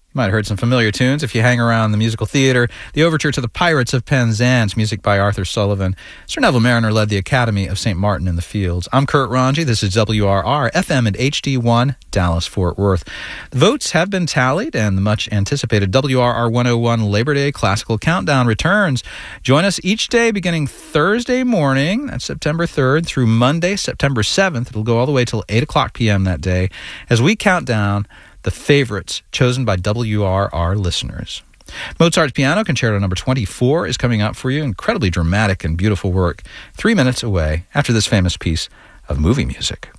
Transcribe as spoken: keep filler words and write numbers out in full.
You might have heard some familiar tunes if you hang around the musical theater. The overture to The Pirates of Penzance, music by Arthur Sullivan. Sir Neville Mariner led the Academy of Saint Martin in the Fields. I'm Kurt Ranji. This is W R R, F M and H D one, Dallas-Fort Worth. The votes have been tallied, and the much-anticipated W R R one oh one Labor Day Classical Countdown returns. Join us each day beginning Thursday morning, that's September third, through Monday, September seventh. It'll go all the way till eight o'clock p.m. that day as we count down the favorites chosen by W R R listeners. Mozart's Piano Concerto number twenty-four is coming up for you. Incredibly dramatic and beautiful work. Three minutes away after this famous piece of movie music.